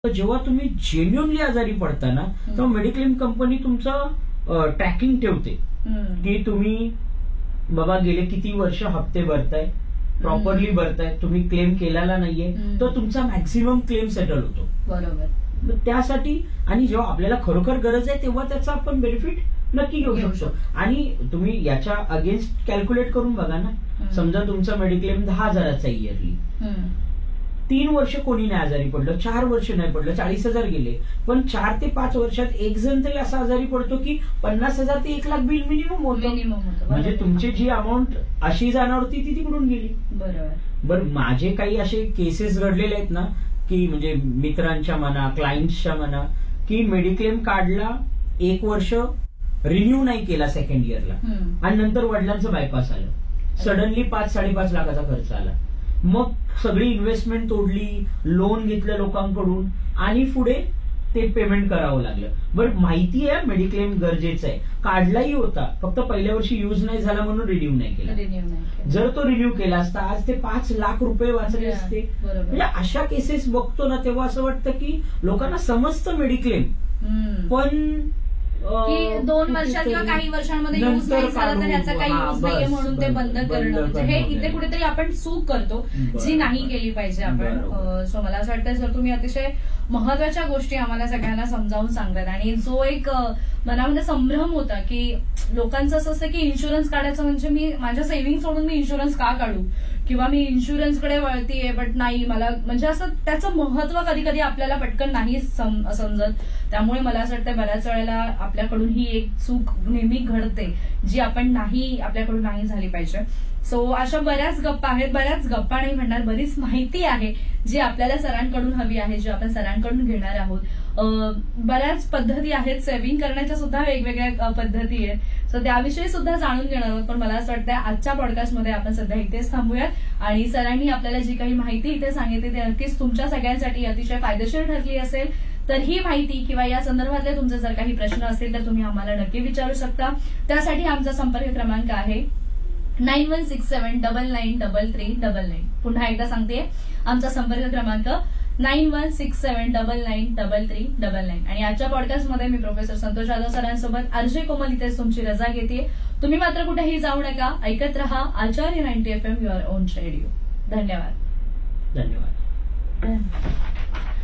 तर जेव्हा तुम्ही जेन्युअनली आजारी पडता ना, तेव्हा मेडिक्लेम कंपनी तुमचं ट्रॅकिंग ठेवते की तुम्ही बाबा गेले किती वर्ष हप्ते भरताय, प्रॉपरली भरताय, तुम्ही क्लेम केलेला नाहीये, तर तुमचा मॅक्सिमम क्लेम सेटल होतो. बरोबर. त्यासाठी आणि जेव्हा आपल्याला खरोखर गरज आहे तेव्हा त्याचा आपण बेनिफिट नक्की घेऊ शकतो. आणि तुम्ही याच्या अगेन्स्ट कॅल्क्युलेट करून बघा ना, समजा तुमचा मेडिक्लेम 10,000चा इयरली, 3 वर्ष कोणी नाही आजारी पडलं, 4 वर्ष नाही पडलं, 40,000 गेले, पण 4 ते 5 वर्षात एक जण तरी असा आजारी पडतो की 50,000 ते 1 लाख बिल मिनिमम होतं. म्हणजे तुमची जी अमाऊंट अशी जाणार होती ती तिकडून गेली. बरं, माझे काही असे केसेस घडलेले आहेत ना, की म्हणजे मित्रांच्या म्हणा, क्लायंट्सच्या म्हणा, की मेडिक्लेम काढला, 1 वर्ष रिन्यू नाही केला सेकंड इयरला, आणि नंतर वडिलांचं बायपास आलं, सडनली 5-5.5 लाखाचा खर्च आला. मग सगळी इन्व्हेस्टमेंट तोडली, लोन घेतलं लोकांकडून, आणि पुढे ते पेमेंट करावं लागलं. बरं, माहिती आहे मेडिक्लेम गरजेचं आहे, काढलाही होता, फक्त पहिल्या वर्षी युज नाही झाला म्हणून रिन्यू नाही केला. जर तो रिन्यू केला असता आज ते 5 लाख रुपये वाचले असते. म्हणजे अशा केसेस बघतो ना तेव्हा असं वाटतं की लोकांना समजतं मेडिक्लेम, पण की 2 वर्षात किंवा काही वर्षांमध्ये यूज नाही झाला तर ह्याचा काही यूज नाहीये म्हणून ते बंद करणं, म्हणजे हे इथे कुठेतरी आपण चूक करतो जी नाही केली पाहिजे आपण. सो मला असं वाटतं सर तुम्ही अतिशय महत्वाच्या गोष्टी आम्हाला सगळ्यांना समजावून सांगतात. आणि जो एक मनामध्ये संभ्रम होता की लोकांचं असं असतं की इन्शुरन्स काढायचं म्हणजे मी माझ्या सेव्हिंग सोडून मी इन्शुरन्स का काढू, किंवा मी इन्शुरन्सकडे वळतीये बट नाही मला, म्हणजे असं त्याचं महत्व कधी कधी आपल्याला पटकन नाही समजत. त्यामुळे मला असं वाटतं बऱ्याच वेळेला आपल्याकडून ही एक चूक नेहमी घडते जी आपण आपल्याकडून नाही झाली पाहिजे. सो अशा बऱ्याच गप्पा आहेत, बऱ्याच गप्पा नाही म्हणणार, बरीच माहिती आहे जी आपल्याला सरांकडून हवी आहे, जी आपण सरांकडून घेणार आहोत. बऱ्याच पद्धती आहेत, सेव्हिंग करण्याच्या सुद्धा वेगवेगळ्या पद्धती आहेत, सो त्याविषयी सुद्धा जाणून घेणार आहोत. पण मला असं वाटतं आजच्या पॉडकास्टमध्ये आपण सध्या इथेच थांबूयात. आणि सरांनी आपल्याला जी काही माहिती इथे सांगितली ती नक्कीच तुमच्या सगळ्यांसाठी अतिशय फायदेशीर ठरली असेल. तर ही माहिती किंवा या संदर्भातले तुमचे जर काही प्रश्न असतील तर तुम्ही आम्हाला नक्की विचारू शकता. त्यासाठी आमचा संपर्क क्रमांक आहे 9167993399. पुन्हा एकदा सांगते, आमचा संपर्क क्रमांक 9167993399. आणि आजच्या पॉडकास्टमध्ये मी प्रोफेसर संतोष जाधव सरांसोबत आरजे कोमल इथेच तुमची रजा घेते. तुम्ही मात्र कुठेही जाऊ नका, ऐकत रहा आचार्य 90 FM युअर ओन रेडिओ. धन्यवाद.